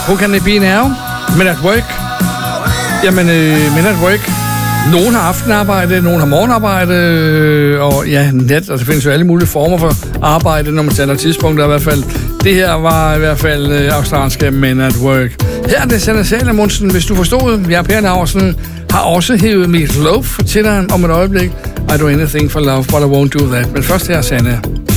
Who can it be now? Men at work. Jamen, men at work. Nogen har aftenarbejde, nogen har morgenarbejde, og ja, net, og der findes jo alle mulige former for arbejde, når man taler tidspunkter i hvert fald. Det her var i hvert fald australske Men at Work. Her er det Sanne Salomonsen, hvis du forstod. Jeg, Per Naursen, har også hævet mit love til dig om et øjeblik. I do anything for love, but I won't do that. Men først her, Sanne.